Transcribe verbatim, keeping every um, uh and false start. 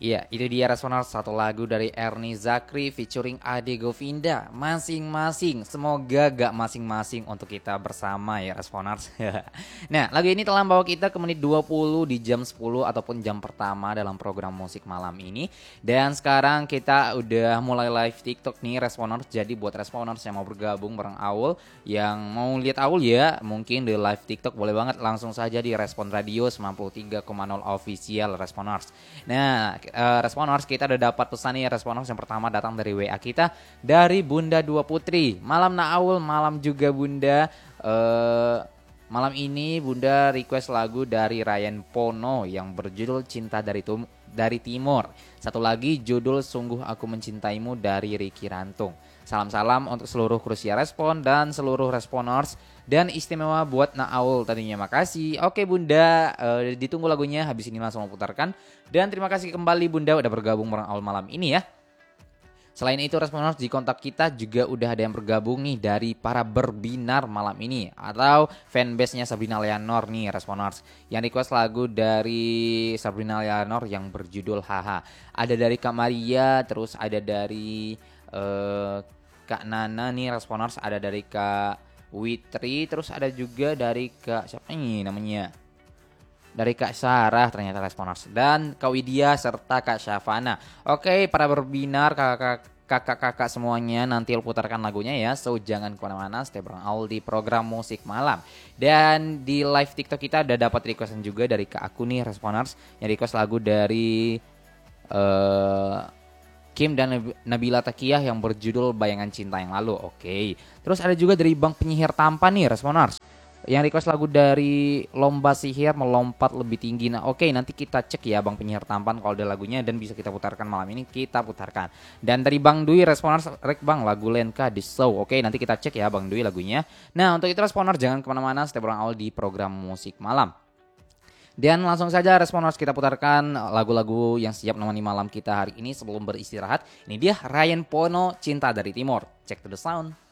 Iya, itu dia Responers, satu lagu dari Ernie Zakri featuring Ade Govinda. Masing-masing, semoga gak masing-masing untuk kita bersama ya Responers. Nah, lagu ini telah membawa kita ke menit dua puluh di jam sepuluh ataupun jam pertama dalam program musik malam ini. Dan sekarang kita udah mulai live TikTok nih Responers. Jadi buat Responers yang mau bergabung bareng Aul, yang mau lihat Aul ya, mungkin di live TikTok boleh banget langsung saja di Respon Radio sembilan puluh tiga koma nol Official Responers. Nah, uh, Responers, kita udah dapat pesan nih Responers. Yang pertama datang dari W A kita dari Bunda Dua Putri. Malam Naul, malam juga Bunda. uh, Malam ini Bunda request lagu dari Ryan Pono yang berjudul Cinta dari Tum- dari Timur. Satu lagi judul Sungguh Aku Mencintaimu dari Ricky Rantung. Salam-salam untuk seluruh Krusia Respon dan seluruh Responers. Dan istimewa buat Naul tadinya, makasih. Oke Bunda, uh, ditunggu lagunya, habis ini langsung putarkan. Dan terima kasih kembali Bunda udah bergabung bareng Aul malam ini ya. Selain itu Responers, di kontak kita juga udah ada yang bergabung nih dari para berbinar malam ini atau fanbase-nya Sabrina Leonor nih Responers, yang request lagu dari Sabrina Leonor yang berjudul Haha. Ada dari Kak Maria, terus ada dari uh, Kak Nana nih Responers, ada dari Kak Witri, terus ada juga dari Kak siapa nih namanya? Dari Kak Sarah ternyata Responers, dan Kak Widya serta Kak Syafana. Oke, para berbinar kakak-kakak semuanya, nanti I'll putarkan lagunya ya. So jangan kemana-mana, stay bareng Aul di program musik malam. Dan di live TikTok kita udah dapat requestan juga dari Kak aku nih Responers, yang request lagu dari uh, Kim dan Nabila Takiyah yang berjudul Bayangan Cinta Yang Lalu. Oke. Terus ada juga dari Bang Penyihir Tampan nih Responers, yang request lagu dari Lomba Sihir Melompat Lebih Tinggi. Nah oke, nanti kita cek ya Bang Penyihir Tampan kalau ada lagunya dan bisa kita putarkan malam ini, kita putarkan. Dan dari Bang Dwi Responers, rek Bang lagu Lenka di show. Oke, nanti kita cek ya Bang Dwi lagunya. Nah untuk itu Responers jangan kemana-mana, stay bareng Aul di program musik malam. Dan langsung saja Responers, kita putarkan lagu-lagu yang siap menemani malam kita hari ini sebelum beristirahat. Ini dia Ryan Pono, Cinta dari Timur. Check to the sound.